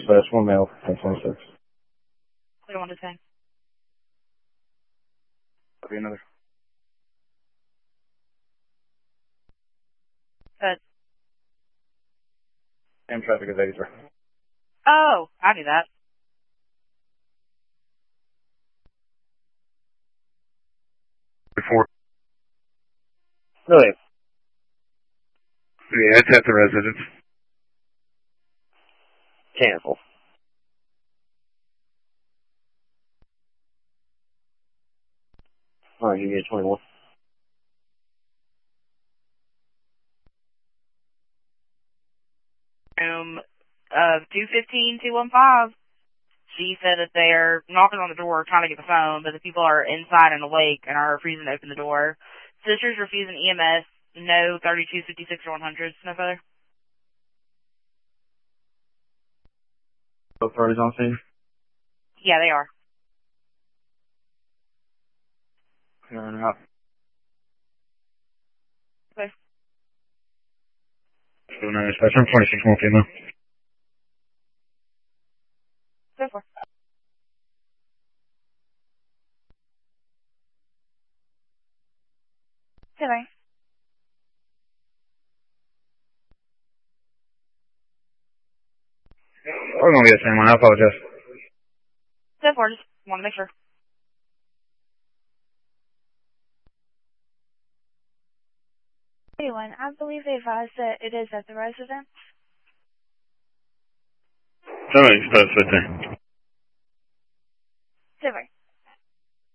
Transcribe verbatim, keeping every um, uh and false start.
Dispatch, one male, ten twenty-six. twenty-one to ten. Copy another. Good. And traffic is eighty-three. Oh, I knew that. Before. Really? Yeah, it's at the residence. Cancel. Alright, you get twenty-one. Room uh two fifteen two one five. She said that they're knocking on the door trying to get the phone, but the people are inside and awake and are refusing to open the door. Sisters refusing E M S. No thirty-two fifty-six or one hundred. No further. Both parties on scene? Yeah, they are. Fair enough. Okay. So no, dispatch, I'm twenty-six one female. Go for it. Okay. We're gonna be the same one, I apologize. Go for it. Just want to make sure. Anyone, I believe they advised that it is at the residence. Somebody's supposed to